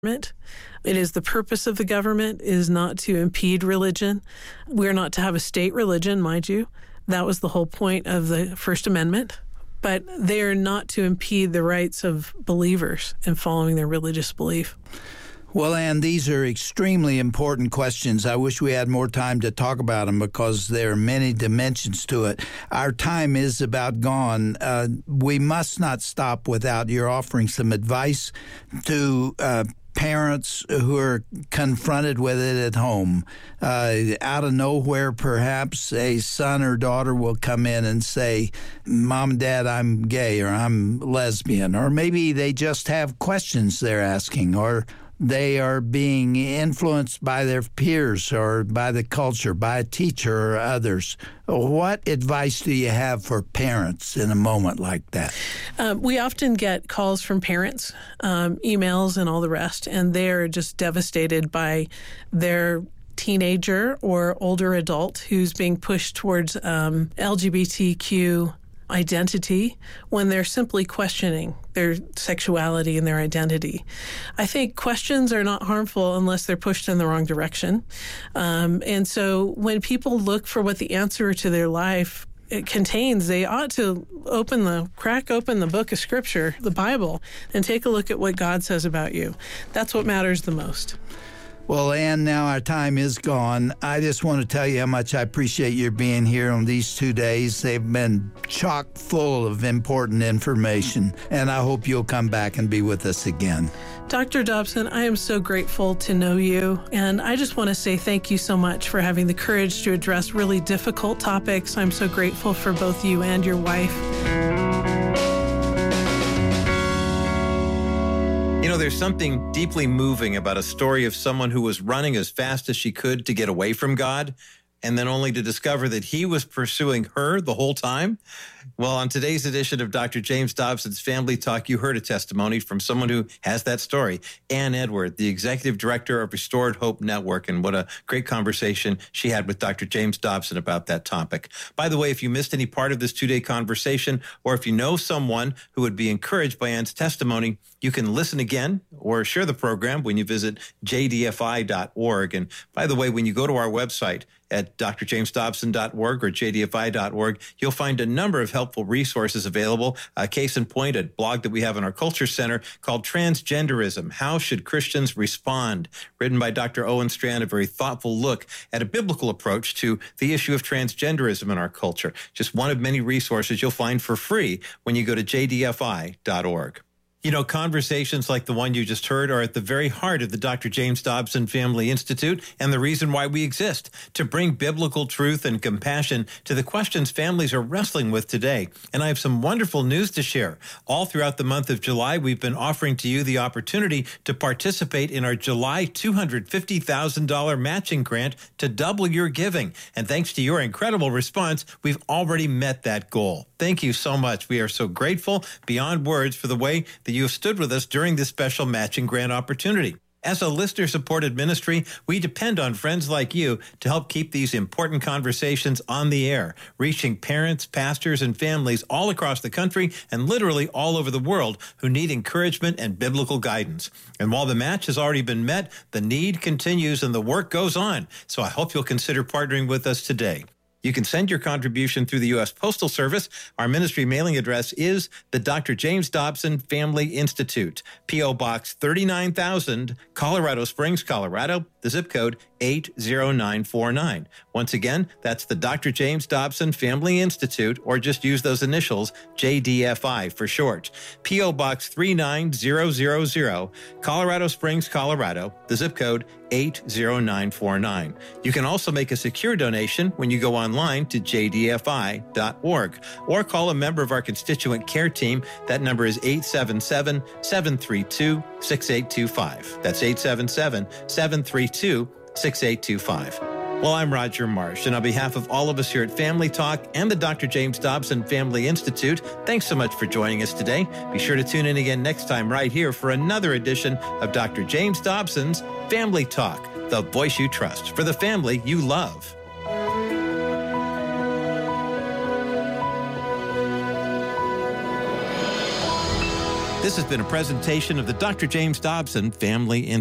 government. It is the purpose of the government is not to impede religion. We're not to have a state religion, mind you. That was the whole point of the First Amendment. But they are not to impede the rights of believers in following their religious belief. Well, Ann, these are extremely important questions. I wish we had more time to talk about them because there are many dimensions to it. Our time is about gone. We must not stop without your offering some advice to parents who are confronted with it at home. Out of nowhere, perhaps, a son or daughter will come in and say, Mom and Dad, I'm gay or I'm lesbian. Or maybe they just have questions they're asking, or they are being influenced by their peers or by the culture, by a teacher or others. What advice do you have for parents in a moment like that? We often get calls from parents, emails and all the rest, and they're just devastated by their teenager or older adult who's being pushed towards LGBTQ identity when they're simply questioning their sexuality and their identity. I think questions are not harmful unless they're pushed in the wrong direction. And so when people look for what the answer to their life it contains, they ought to crack open the book of Scripture, the Bible, and take a look at what God says about you. That's what matters the most. Well, Ann, now our time is gone. I just want to tell you how much I appreciate your being here on these 2 days. They've been chock full of important information, and I hope you'll come back and be with us again. Dr. Dobson, I am so grateful to know you, and I just want to say thank you so much for having the courage to address really difficult topics. I'm so grateful for both you and your wife. You know, there's something deeply moving about a story of someone who was running as fast as she could to get away from God, and then only to discover that he was pursuing her the whole time. Well, on today's edition of Dr. James Dobson's Family Talk, you heard a testimony from someone who has that story, Ann Edward, the executive director of Restored Hope Network, and what a great conversation she had with Dr. James Dobson about that topic. By the way, if you missed any part of this two-day conversation, or if you know someone who would be encouraged by Ann's testimony, you can listen again or share the program when you visit jdfi.org. And by the way, when you go to our website at drjamesdobson.org or jdfi.org, you'll find a number of helpful resources available. Case in point, a blog that we have in our Culture Center called Transgenderism, How Should Christians Respond? Written by Dr. Owen Strand, a very thoughtful look at a biblical approach to the issue of transgenderism in our culture. Just one of many resources you'll find for free when you go to jdfi.org. You know, conversations like the one you just heard are at the very heart of the Dr. James Dobson Family Institute and the reason why we exist, to bring biblical truth and compassion to the questions families are wrestling with today. And I have some wonderful news to share. All throughout the month of July, we've been offering to you the opportunity to participate in our July $250,000 matching grant to double your giving. And thanks to your incredible response, we've already met that goal. Thank you so much. We are so grateful beyond words for the way that you have stood with us during this special matching grant opportunity. As a listener-supported ministry, we depend on friends like you to help keep these important conversations on the air, reaching parents, pastors, and families all across the country and literally all over the world who need encouragement and biblical guidance. And while the match has already been met, the need continues and the work goes on. So I hope you'll consider partnering with us today. You can send your contribution through the U.S. Postal Service. Our ministry mailing address is the Dr. James Dobson Family Institute, P.O. Box 39,000, Colorado Springs, Colorado, the zip code 80949. Once again, that's the Dr. James Dobson Family Institute, or just use those initials, JDFI for short. P.O. Box 39000, Colorado Springs, Colorado, the zip code 80949. You can also make a secure donation when you go online to jdfi.org or call a member of our constituent care team. That number is 877-732-6825. That's 877-732-6825. Well, I'm Roger Marsh, and on behalf of all of us here at Family Talk and the Dr. James Dobson Family Institute, thanks so much for joining us today. Be sure to tune in again next time right here for another edition of Dr. James Dobson's Family Talk, the voice you trust for the family you love. This has been a presentation of the Dr. James Dobson Family